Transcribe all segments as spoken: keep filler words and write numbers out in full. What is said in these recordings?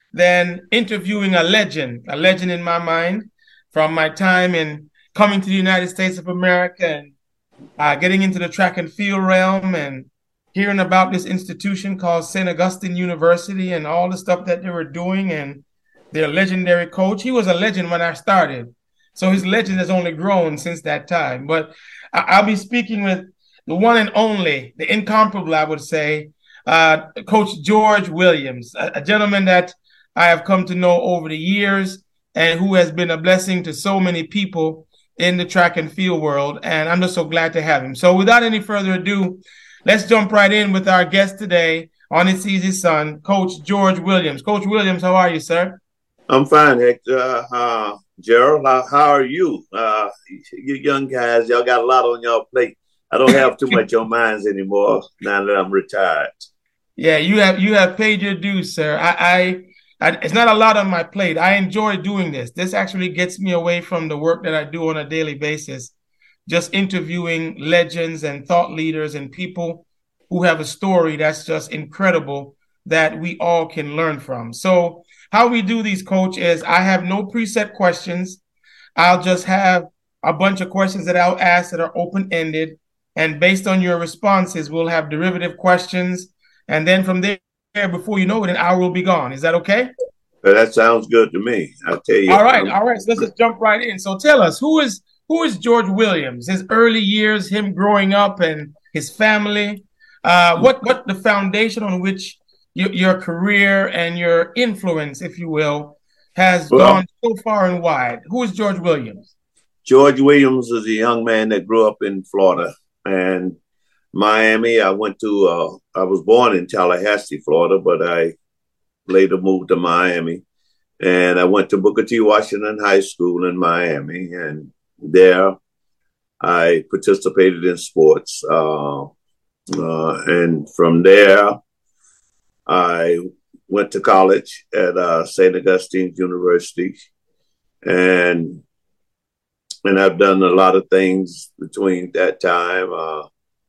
than interviewing a legend, a legend in my mind from my time in coming to the United States of America and uh, getting into the track and field realm and hearing about this institution called Saint Augustine University and all the stuff that they were doing and their legendary coach. He was a legend when I started. So his legend has only grown since that time. But I- will be speaking with the one and only, the incomparable, I would say, uh, Coach George Williams, a, a gentleman that I have come to know over the years and who has been a blessing to so many people in the track and field world. And I'm just so glad to have him. So without any further ado, let's jump right in with our guest today on It's Easy Son, Coach George Williams. Coach Williams, how are you, sir? I'm fine, Hector. Uh, Gerald, how, how are you? Uh, you young guys, y'all got a lot on y'all plate. I don't have too much on minds anymore now that I'm retired. Yeah, you have you have paid your dues, sir. I, I, I it's not a lot on my plate. I enjoy doing this. This actually gets me away from the work that I do on a daily basis, just interviewing legends and thought leaders and people who have a story that's just incredible that we all can learn from. So how we do these, coach, is I have no preset questions. I'll just have a bunch of questions that I'll ask that are open-ended. And based on your responses, we'll have derivative questions. And then from there, before you know it, an hour will be gone. Is that okay? But that sounds good to me. I'll tell you. All right. I'm, All right. So let's just jump right in. So tell us, who is who is George Williams? His early years, him growing up and his family. Uh, what what the foundation on which your, your career and your influence, if you will, has well, gone so far and wide. Who is George Williams? George Williams is a young man that grew up in Florida and Miami. I went to, uh, I was born in Tallahassee, Florida, but I later moved to Miami. And I went to Booker T. Washington High School in Miami. And there I participated in sports. Uh, uh, and from there, I went to college at uh, Saint Augustine's University. And and I've done a lot of things between that time. Uh,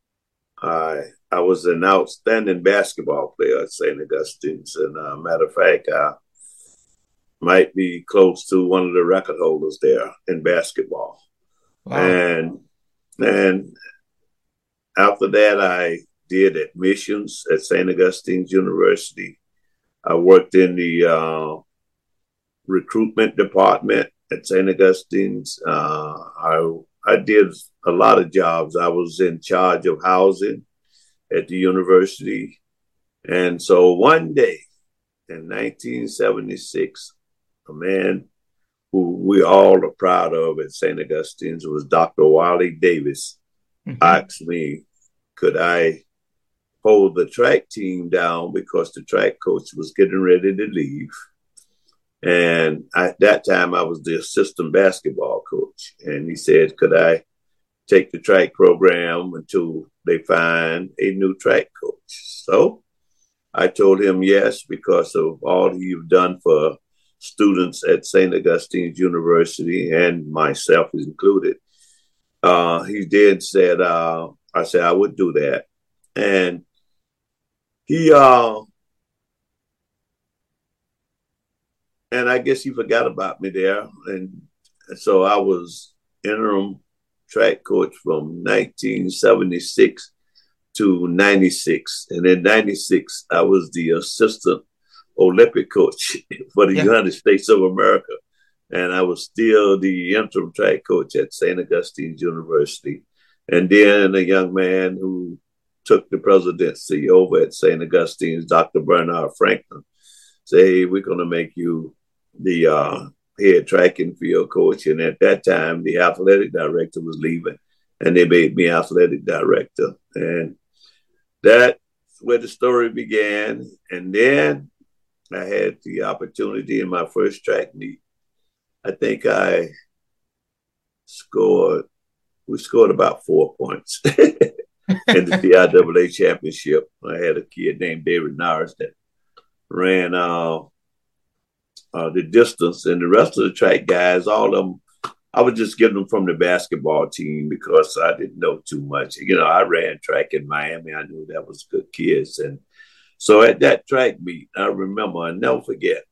I I was an outstanding basketball player at Saint Augustine's, and uh, matter of fact, I might be close to one of the record holders there in basketball. Wow. And and after that, I did admissions at Saint Augustine's University. I worked in the uh, recruitment department at Saint Augustine's. Uh, I I did a lot of jobs. I was in charge of housing at the university. And so one day in nineteen seventy-six, a man who we all are proud of at Saint Augustine's was Doctor Wally Davis, Mm-hmm. asked me, could I hold the track team down because the track coach was getting ready to leave. And at that time, I was the assistant basketball coach. And he said, could I take the track program until they find a new track coach? So I told him yes, because of all you've done for students at Saint Augustine's University and myself included. Uh, he did said, uh, I said I would do that. And he, uh, and I guess he forgot about me there. And so I was interim track coach from nineteen seventy-six to ninety-six. And in ninety-six, I was the assistant Olympic coach for the Yeah. United States of America. And I was still the interim track coach at Saint Augustine's University. And then a young man who took the presidency over at Saint Augustine's, Doctor Bernard Franklin, say, hey, we're going to make you the uh, head track and field coach. And at that time, the athletic director was leaving, and they made me athletic director. And that's where the story began. And then I had the opportunity in my first track meet. I think I scored, we scored about four points in the C I A A championship. I had a kid named David Norris that ran uh, uh, the distance, and the rest of the track guys, all of them, I was just getting them from the basketball team because I didn't know too much. You know, I ran track in Miami. I knew that was good kids. And so at that track meet, I remember, I never forget,